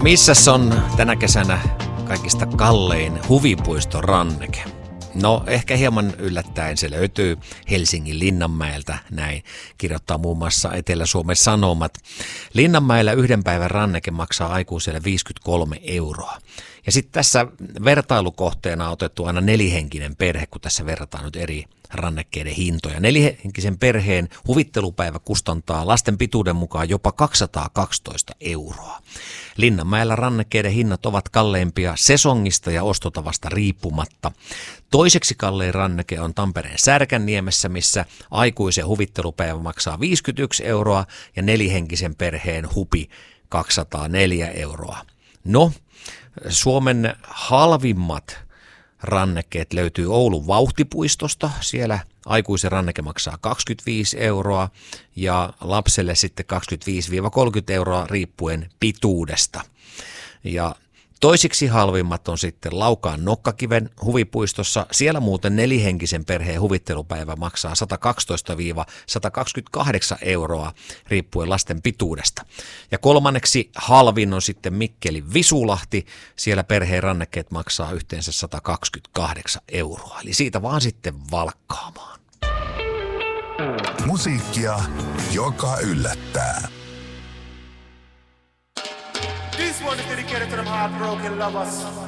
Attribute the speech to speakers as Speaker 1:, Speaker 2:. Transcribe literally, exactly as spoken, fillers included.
Speaker 1: Missäs on tänä kesänä kaikista kallein huvipuiston ranneke? No ehkä hieman yllättäen se löytyy Helsingin Linnanmäeltä, näin kirjoittaa muun muassa Etelä-Suomen Sanomat. Linnanmäellä yhden päivän ranneke maksaa aikuiselle viisikymmentäkolme euroa. Ja sitten tässä vertailukohteena on otettu aina nelihenkinen perhe, kun tässä verrataan nyt eri rannekkeiden hintoja. Nelihenkisen perheen huvittelupäivä kustantaa lasten pituuden mukaan jopa kaksisataakaksitoista euroa. Linnanmäellä rannekkeiden hinnat ovat kalleimpia sesongista ja ostotavasta riippumatta. Toiseksi kallein ranneke on Tampereen Särkänniemessä, missä aikuisen huvittelupäivä maksaa viisikymmentäyksi euroa ja nelihenkisen perheen hupi kaksisataaneljä euroa. No, Suomen halvimmat rannekkeet löytyy Oulun Vauhtipuistosta. Siellä aikuisen ranneke maksaa kaksikymmentäviisi euroa ja lapselle sitten kaksikymmentäviisi kolmekymmentä euroa riippuen pituudesta. Ja toisiksi halvimmat on sitten Laukaan Nokkakiven huvipuistossa. Siellä muuten nelihenkisen perheen huvittelupäivä maksaa sata kaksitoista sata kaksikymmentäkahdeksan euroa riippuen lasten pituudesta. Ja kolmanneksi halvin on sitten Mikkelin Visulahti. Siellä perheen rannekkeet maksaa yhteensä sata kaksikymmentäkahdeksan euroa. Eli siitä vaan sitten valkkaamaan.
Speaker 2: Musiikkia, joka yllättää.
Speaker 3: This one is dedicated to them heartbroken lovers.